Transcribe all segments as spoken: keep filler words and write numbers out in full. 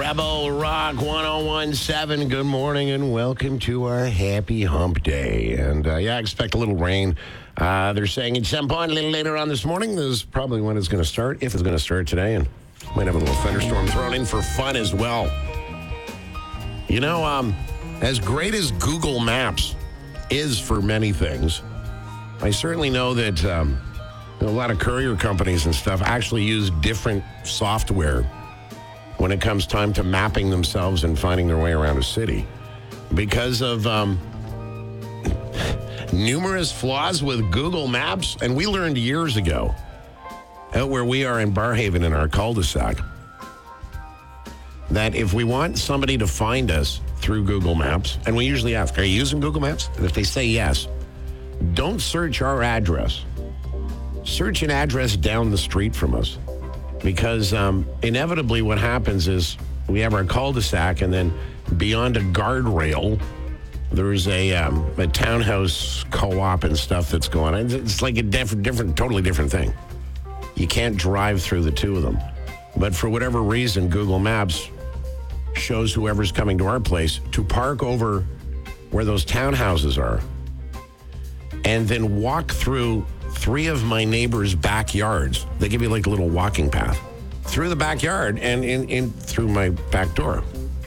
Rebel Rock ten seventeen. Good morning and welcome to our happy hump day. And uh, yeah, I expect a little rain. Uh, they're saying at some point a little later on this morning, this is probably when it's going to start, if it's going to start today. And might have a little thunderstorm thrown in for fun as well. You know, um, as great as Google Maps is for many things, I certainly know that um, a lot of courier companies and stuff actually use different software when it comes time to mapping themselves and finding their way around a city. Because of um, numerous flaws with Google Maps, and we learned years ago, out where we are in Barhaven in our cul-de-sac, that if we want somebody to find us through Google Maps, and we usually ask, are you using Google Maps? And if they say yes, don't search our address. Search an address down the street from us. Because um, inevitably what happens is we have our cul-de-sac, and then beyond a guardrail, there's a, um, a townhouse co-op and stuff that's going on. It's like a different, different, totally different thing. You can't drive through the two of them. But for whatever reason, Google Maps shows whoever's coming to our place to park over where those townhouses are and then walk through three of my neighbors' backyards. They give you like a little walking path through the backyard and in, in through my back door,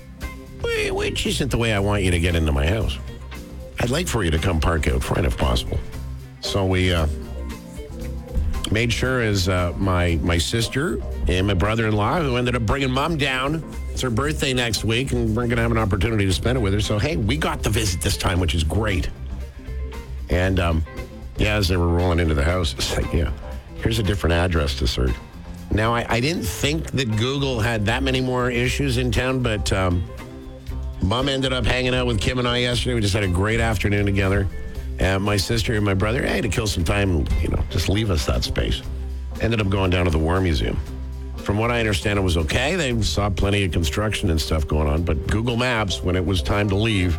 which isn't the way I want you to get into my house. I'd like for you to come park out front if possible. So we uh, made sure as uh, my my sister and my brother-in-law, who ended up bringing mom down. It's her birthday next week, and we're going to have an opportunity to spend it with her. So, hey, we got the visit this time, which is great. And, um, yeah, as they were rolling into the house, it's like, yeah, here's a different address to search. Now, I, I didn't think that Google had that many more issues in town, but um, Mom ended up hanging out with Kim and I yesterday. We just had a great afternoon together. And my sister and my brother, hey, to kill some time, you know, just leave us that space. Ended up going down to the War Museum. From what I understand, it was okay. They saw plenty of construction and stuff going on, but Google Maps, when it was time to leave,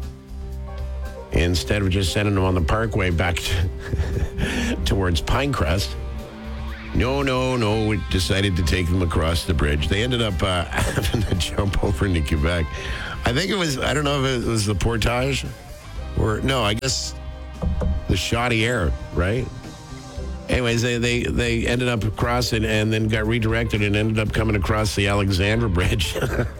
instead of just sending them on the parkway back to, towards Pinecrest, no, no, no, we decided to take them across the bridge. They ended up uh, having to jump over into Quebec. I think it was, I don't know if it was the Portage or, no, I guess the Chaudière, right? Anyways, they, they, they ended up crossing and then got redirected and ended up coming across the Alexandra Bridge.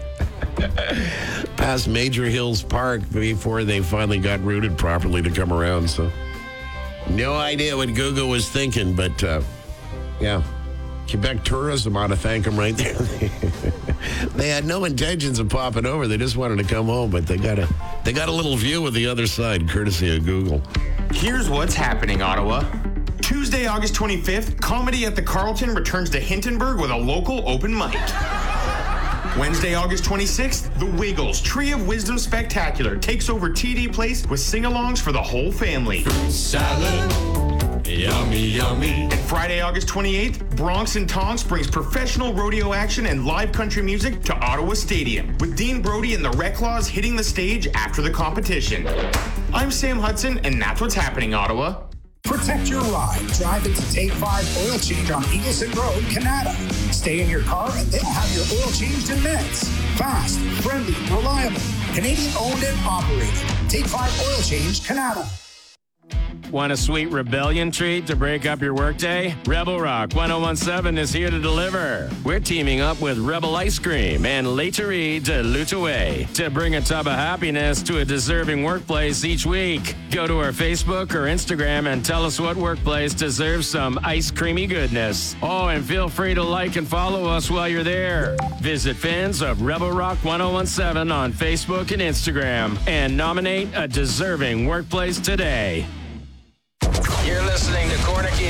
Past Major Hills Park before they finally got routed properly to come around. So, no idea what Google was thinking, but uh, yeah, Quebec tourism ought to thank them right there. They had no intentions of popping over; they just wanted to come home, but they got a they got a little view of the other side, courtesy of Google. Here's what's happening, Ottawa. Tuesday, August twenty-fifth, Comedy at the Carlton returns to Hintonburg with a local open mic. Wednesday, August twenty-sixth, The Wiggles Tree of Wisdom Spectacular takes over T D Place with sing-alongs for the whole family. Fruit salad, yummy, yummy. And Friday, August twenty-eighth, Bronx and Tonks brings professional rodeo action and live country music to Ottawa Stadium, with Dean Brody and the Reclaws hitting the stage after the competition. I'm Sam Hudson, and that's what's happening, Ottawa. Protect your ride. Drive into Take five Oil Change on Eagleson Road, Canada. Stay in your car and they'll have your oil changed in minutes. Fast, friendly, reliable. Canadian owned and operated. Take five Oil Change, Canada. Want a sweet rebellion treat to break up your workday? Rebel Rock ten seventeen is here to deliver. We're teaming up with Rebel Ice Cream and Laiterie de L'Outaouais to bring a tub of happiness to a deserving workplace each week. Go to our Facebook or Instagram and tell us what workplace deserves some ice creamy goodness. Oh, and feel free to like and follow us while you're there. Visit fans of Rebel Rock ten seventeen on Facebook and Instagram and nominate a deserving workplace today. You're listening to Cornicky